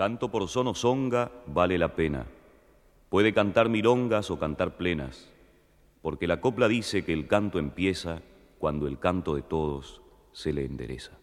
Tanto por son o songa vale la pena. Puede cantar milongas o cantar plenas, porque la copla dice que el canto empieza cuando el canto de todos se le endereza.